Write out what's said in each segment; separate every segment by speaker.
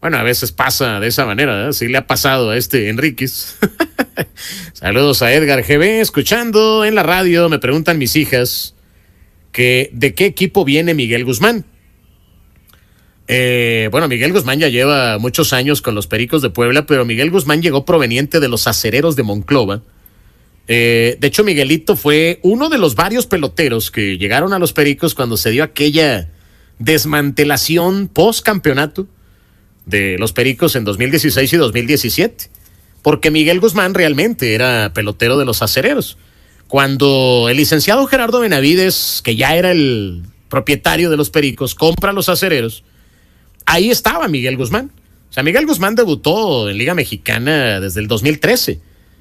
Speaker 1: Bueno, a veces pasa de esa manera, ¿eh? Sí le ha pasado a este Enríquez. Saludos a Edgar GB, escuchando en la radio. Me preguntan mis hijas que de qué equipo viene Miguel Guzmán. Bueno, Miguel Guzmán ya lleva muchos años con los Pericos de Puebla, pero Miguel Guzmán llegó proveniente de los Acereros de Monclova. De hecho, Miguelito fue uno de los varios peloteros que llegaron a los Pericos cuando se dio aquella desmantelación post-campeonato de los Pericos en 2016 y 2017. Porque Miguel Guzmán realmente era pelotero de los Acereros. Cuando el licenciado Gerardo Benavides, que ya era el propietario de los Pericos, compra los Acereros, ahí estaba Miguel Guzmán. O sea, Miguel Guzmán debutó en Liga Mexicana desde el 2013.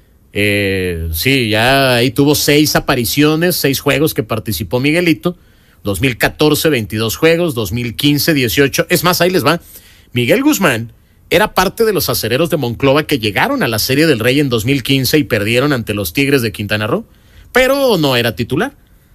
Speaker 1: Sí, ya ahí tuvo 6 apariciones, 6 juegos que participó Miguelito. 2014, 22 juegos, 2015, 18. Es más, ahí les va. Miguel Guzmán era parte de los Acereros de Monclova que llegaron a la Serie del Rey en 2015 y perdieron ante los Tigres de Quintana Roo, pero no era titular.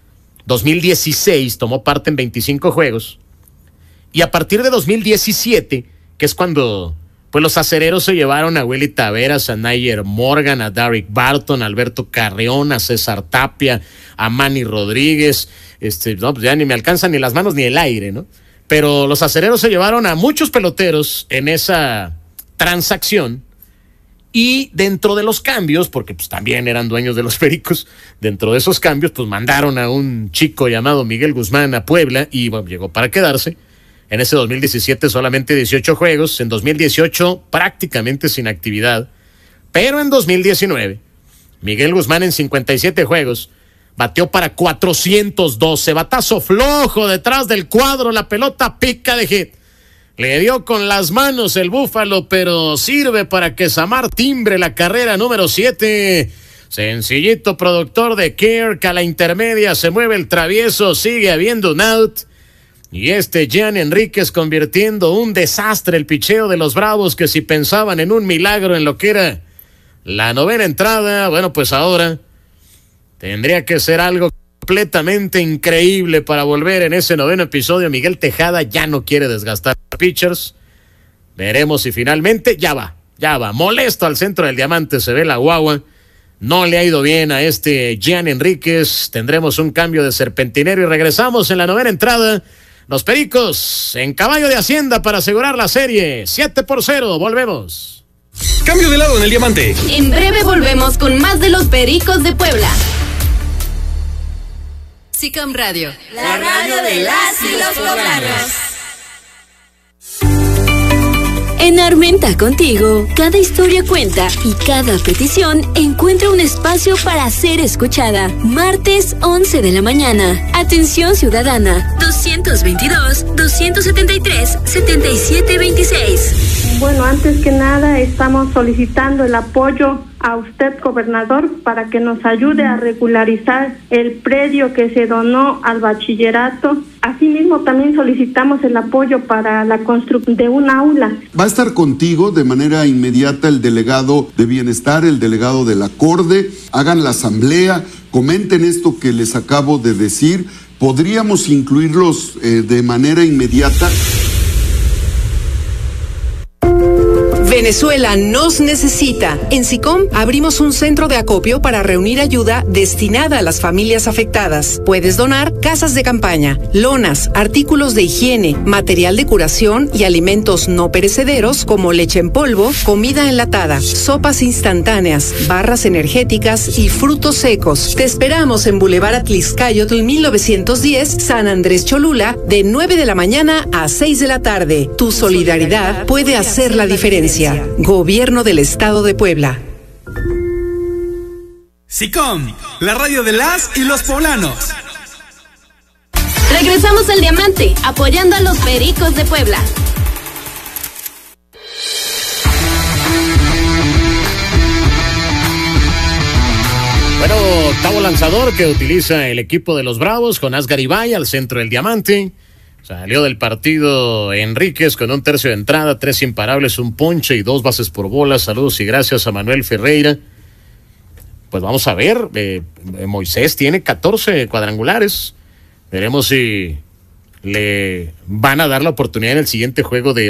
Speaker 1: 2016 tomó parte en 25 juegos. Y a partir de 2017, que es cuando pues los Acereros se llevaron a Willy Taveras, a Nayer Morgan, a Derek Barton, a Alberto Carreón, a César Tapia, a Manny Rodríguez, no, pues ya ni me alcanzan ni las manos ni el aire, ¿no? Pero los Acereros se llevaron a muchos peloteros en esa transacción. Y dentro de los cambios, porque pues también eran dueños de los Pericos, dentro de esos cambios pues mandaron a un chico llamado Miguel Guzmán a Puebla y bueno, llegó para quedarse. En ese 2017 solamente 18 juegos, en 2018 prácticamente sin actividad, pero en 2019 Miguel Guzmán en 57 juegos bateó para 412, batazo flojo detrás del cuadro, la pelota pica de hit. Le dio con las manos el Búfalo, pero sirve para que Samar timbre la carrera número 7. Sencillito productor de Kirk, a la intermedia se mueve el travieso, sigue habiendo un out. Y Jan Enríquez convirtiendo un desastre el picheo de los Bravos, que si pensaban en un milagro en lo que era la 9ª entrada, bueno, pues ahora tendría que ser algo completamente increíble para volver en ese 9º episodio. Miguel Tejada ya no quiere desgastar pitchers. Veremos si finalmente ya va. Molesto al centro del diamante, se ve la guagua. No le ha ido bien a Jan Enríquez. Tendremos un cambio de serpentinero y regresamos en la 9ª entrada. Los Pericos en caballo de Hacienda para asegurar la serie. 7-0, volvemos.
Speaker 2: Cambio de lado en el diamante.
Speaker 3: En breve volvemos con más de los Pericos de Puebla. SICOM Radio,
Speaker 4: la radio de las y los poblanos.
Speaker 5: En Armenta Contigo, cada historia cuenta y cada petición encuentra un espacio para ser escuchada. Martes 11 de la mañana. Atención ciudadana. 222-273-7726.
Speaker 6: Bueno, antes que nada estamos solicitando el apoyo a usted, gobernador, para que nos ayude a regularizar el predio que se donó al bachillerato. Asimismo, también solicitamos el apoyo para la construcción de un aula.
Speaker 7: Va a estar contigo de manera inmediata el delegado de Bienestar, el delegado del Acorde. Hagan la asamblea, comenten esto que les acabo de decir. ¿Podríamos incluirlos de manera inmediata?
Speaker 8: Venezuela nos necesita. En SICOM abrimos un centro de acopio para reunir ayuda destinada a las familias afectadas. Puedes donar casas de campaña, lonas, artículos de higiene, material de curación y alimentos no perecederos como leche en polvo, comida enlatada, sopas instantáneas, barras energéticas y frutos secos. Te esperamos en Boulevard Atlixcáyotl 1910, San Andrés Cholula, de 9 de la mañana a 6 de la tarde. Tu solidaridad puede hacer la diferencia. Gobierno del Estado de Puebla.
Speaker 2: SICOM, la radio de las y los poblanos.
Speaker 3: Regresamos al diamante, apoyando a los Pericos de Puebla.
Speaker 1: Bueno, octavo lanzador que utiliza el equipo de los Bravos, Jonás Garibay al centro del diamante. Salió del partido Enríquez con un tercio de entrada, 3 imparables, un ponche y 2 bases por bola. Saludos y gracias a Manuel Ferreira. Pues vamos a ver, Moisés tiene 14 cuadrangulares. Veremos si le van a dar la oportunidad en el siguiente juego de